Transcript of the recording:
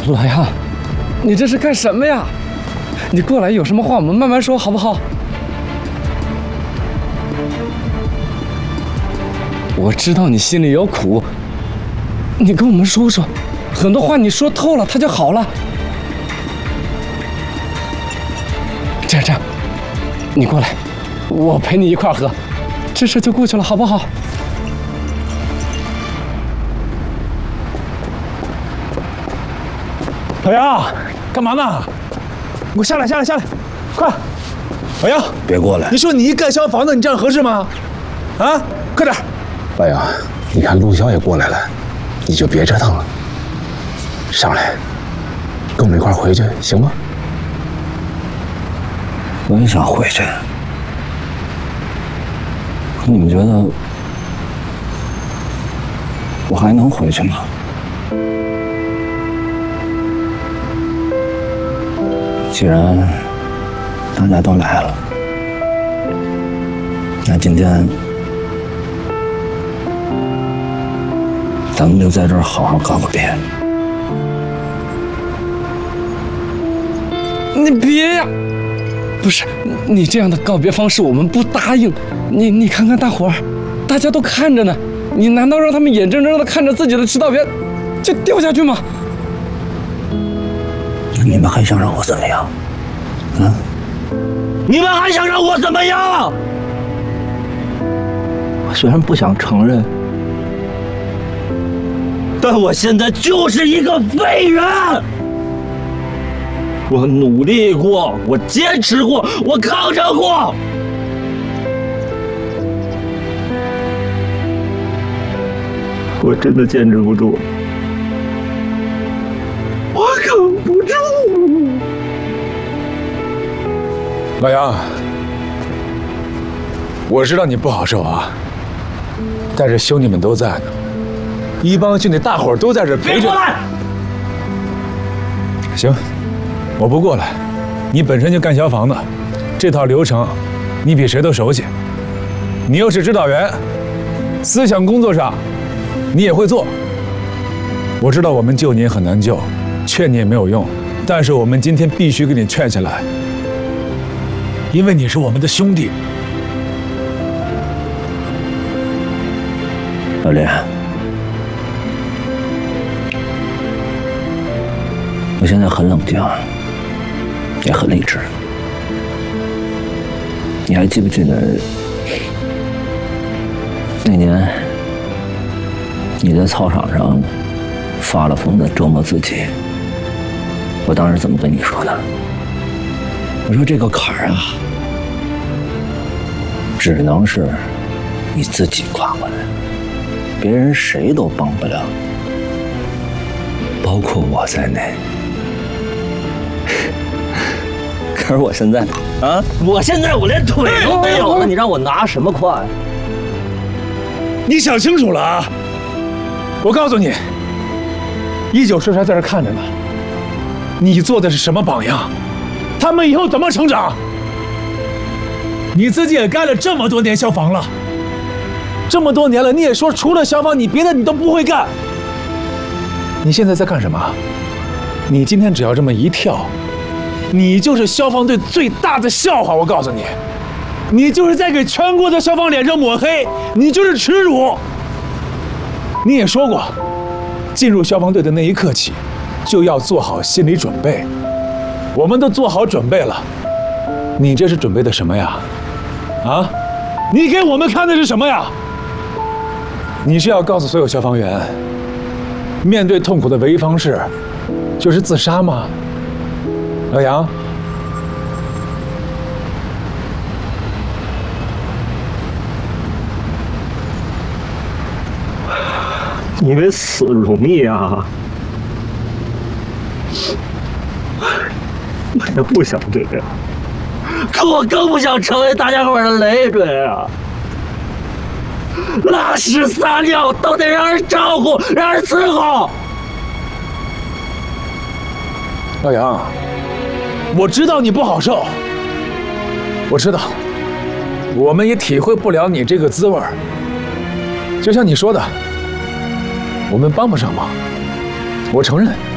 老杨，你这是干什么呀？你过来，有什么话我们慢慢说，好不好？我知道你心里有苦，你跟我们说说，很多话你说透了，它就好了。这样，你过来，我陪你一块喝，这事就过去了，好不好？ 老杨，干嘛呢？给我下来，快！老杨， 别过来！ 你说你一盖消防的，你这样合适吗？啊，快点！ 老杨，你看陆潇也过来了，你就别折腾了，上来，跟我们一块回去，行吗？ 我也想回去，可你们觉得我还能回去吗？既然大家都来了，那今天咱们就在这儿好好告个别。你别呀！不是你这样的告别方式，我们不答应。你看看大伙儿，大家都看着呢，你难道让他们眼睁睁的看着自己的指导员就掉下去吗？你们还想让我怎么样？啊？你们还想让我怎么样？我虽然不想承认，但我现在就是一个废人。我努力过，我坚持过，我抗争过。我真的坚持不住，我扛不住。 老杨，我知道你不好受啊，但是兄弟们都在呢，一帮兄弟大伙儿都在这陪着。别过来！行。我不过来，你本身就干消防的，这套流程你比谁都熟悉。你又是指导员，思想工作上你也会做。我知道我们救你也很难救，劝你也没有用，但是我们今天必须给你劝下来，因为你是我们的兄弟。 老林，我现在很冷静。也很理智。你还记不记得那年你在操场上发了疯的折磨自己？我当时怎么跟你说的？我说这个坎儿啊，只能是你自己跨过来，别人谁都帮不了你，包括我在内。可是我现在啊，我连腿都没有了，你让我拿什么跨呀？ 你想清楚了啊！我告诉你，19师还在这看着呢。你做的是什么榜样？他们以后怎么成长？你自己也干了这么多年消防了，这么多年了，你也说除了消防，你别的你都不会干。你现在在干什么？你今天只要这么一跳，你就是消防队最大的笑话！我告诉你，你就是在给全国的消防脸上抹黑，你就是耻辱。你也说过，进入消防队的那一刻起，就要做好心理准备。我们都做好准备了，你这是准备的什么呀？啊，你给我们看的是什么呀？你是要告诉所有消防员，面对痛苦的唯一方式就是自杀吗？老杨， 你以为死容易啊？我也不想这样，可我更不想成为大家伙的累赘啊！拉屎撒尿都得让人照顾，让人伺候。 老杨，我知道你不好受，我知道，我们也体会不了你这个滋味儿。就像你说的，我们帮不上忙，我承认。